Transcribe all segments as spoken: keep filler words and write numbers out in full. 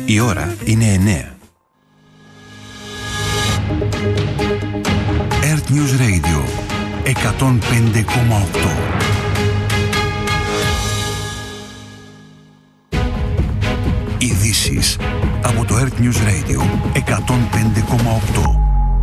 Η ώρα είναι εννέα. Earth News Radio εκατόν πέντε κόμμα οκτώ. Ειδήσεις από το Earth News Radio εκατόν πέντε κόμμα οκτώ.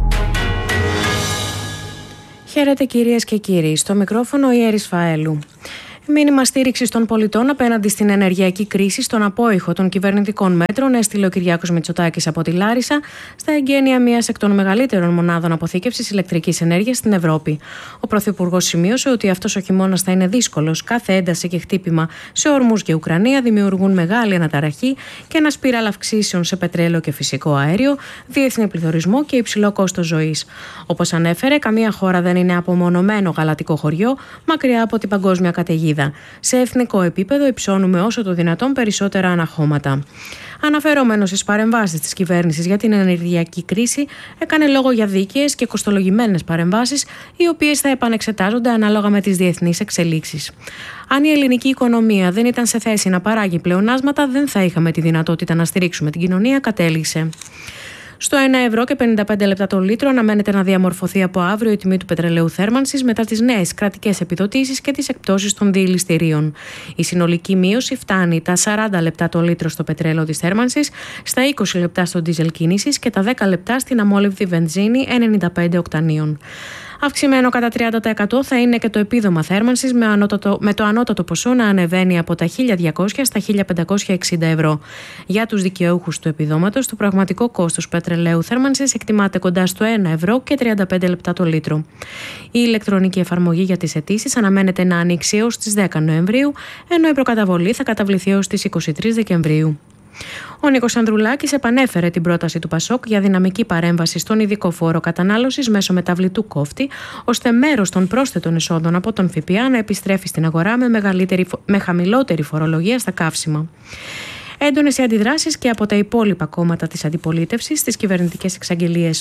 Χαίρετε κυρίες και κύριοι, στο μικρόφωνο η Έρης Φαέλου. Μήνυμα στήριξης των πολιτών απέναντι στην ενεργειακή κρίση στον απόϊχο των κυβερνητικών μέτρων έστειλε ο Κυριάκος Μητσοτάκης από τη Λάρισα στα εγγένεια μιας εκ των μεγαλύτερων μονάδων αποθήκευσης ηλεκτρικής ενέργειας στην Ευρώπη. Ο Πρωθυπουργός σημείωσε ότι αυτός ο χειμώνας θα είναι δύσκολος. Κάθε ένταση και χτύπημα σε ορμούς και Ουκρανία δημιουργούν μεγάλη αναταραχή και ένα σπιράλ αυξήσεων σε πετρέλαιο και φυσικό αέριο, διεθνή πληθωρισμό και υψηλό κόστος ζωής. Όπως ανέφερε, καμία χώρα δεν είναι απομονωμένο γαλατικό χωριό μακριά από την παγκόσμια καταιγίδα. Σε εθνικό επίπεδο υψώνουμε όσο το δυνατόν περισσότερα αναχώματα. Αναφερόμενος στις παρεμβάσεις της κυβέρνησης για την ενεργειακή κρίση, έκανε λόγο για δίκαιες και κοστολογημένες παρεμβάσεις, οι οποίες θα επανεξετάζονται ανάλογα με τις διεθνείς εξελίξεις. Αν η ελληνική οικονομία δεν ήταν σε θέση να παράγει πλεονάσματα, δεν θα είχαμε τη δυνατότητα να στηρίξουμε την κοινωνία, κατέληξε. Στο ένα ευρώ και πενήντα πέντε λεπτά το λίτρο αναμένεται να διαμορφωθεί από αύριο η τιμή του πετρελαίου θέρμανσης μετά τις νέες κρατικές επιδοτήσεις και τις εκπτώσεις των διελιστηρίων. Η συνολική μείωση φτάνει τα σαράντα λεπτά το λίτρο στο πετρέλαιο της θέρμανσης, στα είκοσι λεπτά στο ντίζελ κίνησης και τα δέκα λεπτά στην αμόλυβδη βενζίνη ενενήντα πέντε οκτανίων. Αυξημένο κατά τριάντα τοις εκατό θα είναι και το επίδομα θέρμανσης με, ανώτατο, με το ανώτατο ποσό να ανεβαίνει από τα χίλια διακόσια στα χίλια πεντακόσια εξήντα ευρώ. Για τους δικαιούχους του επιδόματος, το πραγματικό κόστος πετρελαίου θέρμανσης εκτιμάται κοντά στο ένα ευρώ και τριάντα πέντε λεπτά το λίτρο. Η ηλεκτρονική εφαρμογή για τις αιτήσεις αναμένεται να ανοίξει έως τις δέκα Νοεμβρίου, ενώ η προκαταβολή θα καταβληθεί έως τις είκοσι τρεις Δεκεμβρίου. Ο Νίκος Ανδρουλάκης επανέφερε την πρόταση του Πασόκ για δυναμική παρέμβαση στον ειδικό φόρο κατανάλωσης μέσω μεταβλητού κόφτη, ώστε μέρος των πρόσθετων εσόδων από τον ΦΠΑ να επιστρέφει στην αγορά με, με χαμηλότερη φορολογία στα καύσιμα. Έντονες οι αντιδράσεις και από τα υπόλοιπα κόμματα της αντιπολίτευσης στις κυβερνητικές εξαγγελίες.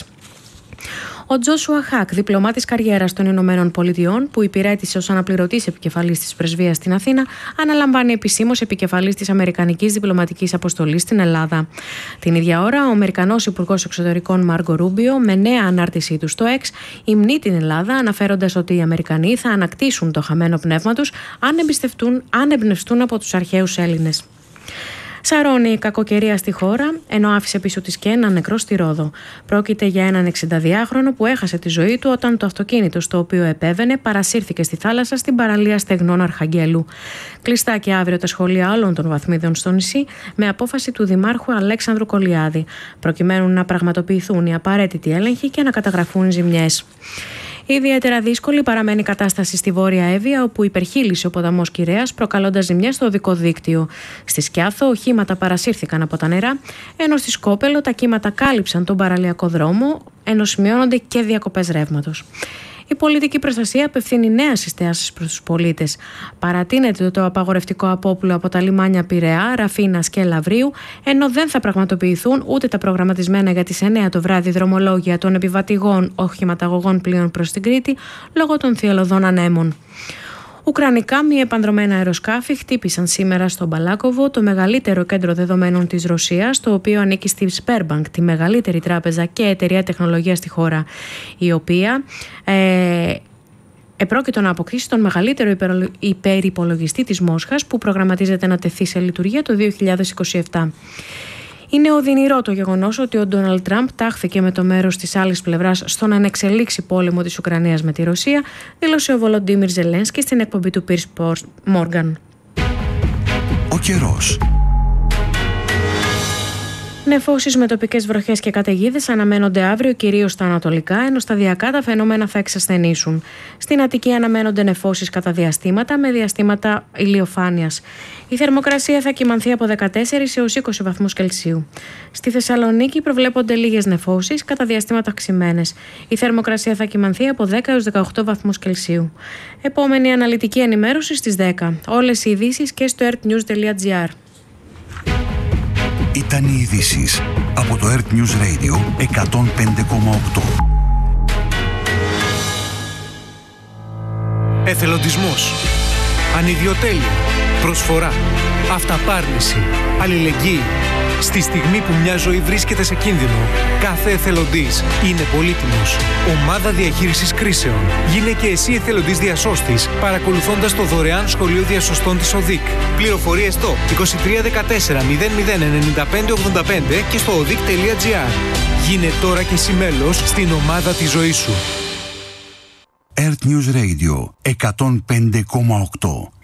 Ο Τζόσουα Χακ, διπλωμάτης καριέρας των Ηνωμένων Πολιτειών, που υπηρέτησε ως αναπληρωτής επικεφαλής της πρεσβείας στην Αθήνα, αναλαμβάνει επισήμως επικεφαλής της Αμερικανικής Διπλωματικής Αποστολής στην Ελλάδα. Την ίδια ώρα, ο Αμερικανός Υπουργός Εξωτερικών Μάρκο Ρούμπιο, με νέα ανάρτησή του στο X, υμνεί την Ελλάδα, αναφέροντας ότι οι Αμερικανοί θα ανακτήσουν το χαμένο πνεύμα τους αν, αν εμπνευστούν από τους αρχαίους Έλληνες. Σαρώνει η κακοκαιρία στη χώρα, ενώ άφησε πίσω της και έναν νεκρό στη Ρόδο. Πρόκειται για έναν εξηνταδυάχρονο που έχασε τη ζωή του όταν το αυτοκίνητο στο οποίο επέβαινε παρασύρθηκε στη θάλασσα στην παραλία Στεγνών Αρχαγγέλου. Κλειστά και αύριο τα σχολεία όλων των βαθμίδων στο νησί, με απόφαση του Δημάρχου Αλέξανδρου Κολιάδη, προκειμένου να πραγματοποιηθούν οι απαραίτητοι έλεγχοι και να καταγραφούν ζημιές. Ιδιαίτερα δύσκολη παραμένει η κατάσταση στη Βόρεια Εύβοια, όπου υπερχείλησε ο ποταμός Κυραιάς, προκαλώντας ζημιές στο οδικό δίκτυο. Στη Σκιάθο, οχήματα παρασύρθηκαν από τα νερά, ενώ στη Σκόπελο τα κύματα κάλυψαν τον παραλιακό δρόμο, ενώ σημειώνονται και διακοπές ρεύματος. Η πολιτική προστασία απευθύνει νέες συστάσεις προς τους πολίτες. Παρατείνεται το απαγορευτικό απόπλου από τα λιμάνια Πειραιά, Ραφίνας και Λαβρίου, ενώ δεν θα πραγματοποιηθούν ούτε τα προγραμματισμένα για τις εννέα το βράδυ δρομολόγια των επιβατηγών οχηματαγωγών πλοίων προς την Κρήτη λόγω των θυελλωδών ανέμων. Ουκρανικά μη επανδρομένα αεροσκάφη χτύπησαν σήμερα στο Μπαλάκοβο, το μεγαλύτερο κέντρο δεδομένων της Ρωσίας, το οποίο ανήκει στη Sberbank, τη μεγαλύτερη τράπεζα και εταιρεία τεχνολογίας στη χώρα, η οποία ε, επρόκειτο να αποκτήσει τον μεγαλύτερο υπερυπολογιστή της Μόσχας, που προγραμματίζεται να τεθεί σε λειτουργία το δύο χιλιάδες είκοσι επτά. Είναι οδυνηρό το γεγονός ότι ο Ντόναλντ Τραμπ τάχθηκε με το μέρος της άλλης πλευράς στον ανεξελίξη πόλεμο της Ουκρανίας με τη Ρωσία, δήλωσε ο Βολοντίμιρ Ζελένσκι στην εκπομπή του Πίρς Μόργαν. Ο καιρός. Νεφώσεις με τοπικές βροχές και καταιγίδες αναμένονται αύριο κυρίως στα ανατολικά, ενώ σταδιακά τα φαινόμενα θα εξασθενήσουν. Στην Αττική αναμένονται νεφώσεις κατά διαστήματα με διαστήματα ηλιοφάνειας. Η θερμοκρασία θα κυμανθεί από δεκατέσσερις έως είκοσι βαθμούς Κελσίου. Στη Θεσσαλονίκη προβλέπονται λίγες νεφώσεις κατά διαστήματα αυξημένες. Η θερμοκρασία θα κυμανθεί από δέκα έως δεκαοκτώ βαθμούς Κελσίου. Επόμενη αναλυτική ενημέρωση στις δέκα. Όλες οι ειδήσεις και στο earthnews τελεία gr. Ήταν οι ειδήσεις από το Earth News Radio εκατόν πέντε κόμμα οκτώ. Εθελοντισμός, ανιδιοτέλεια, προσφορά, αυταπάρνηση, αλληλεγγύη. Στη στιγμή που μια ζωή βρίσκεται σε κίνδυνο, κάθε εθελοντής είναι πολύτιμος. Ομάδα Διαχείρισης Κρίσεων. Γίνε και εσύ εθελοντής διασώστης, παρακολουθώντας το δωρεάν σχολείο διασωστών της ΟΔΙΚ. Πληροφορίες στο είκοσι τρία δεκατέσσερα μηδέν μηδέν ενενήντα πέντε ογδόντα πέντε και στο odic τελεία gr. Γίνε τώρα και εσύ μέλος στην ομάδα της ζωής σου. Earth News Radio εκατόν πέντε κόμμα οκτώ.